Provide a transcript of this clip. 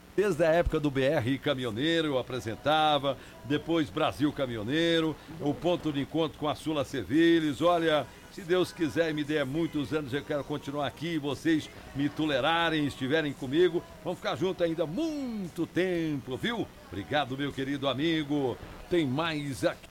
Desde a época do BR Caminhoneiro eu apresentava, depois Brasil Caminhoneiro, o ponto de encontro com a Sula Seviles. Olha, se Deus quiser e me der muitos anos, eu quero continuar aqui, vocês me tolerarem, estiverem comigo. Vamos ficar juntos ainda muito tempo, viu? Obrigado, meu querido amigo. Tem mais aqui.